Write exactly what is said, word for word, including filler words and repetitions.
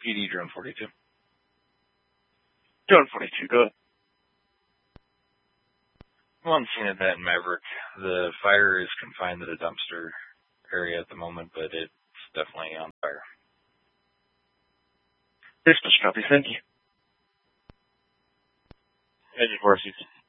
P D Drone forty-two. Drone forty-two, go ahead. Well, I'm seeing that in Maverick. The fire is confined to the dumpster area at the moment, but it's definitely on fire. Dispatch copy, thank you. Engine four sixty.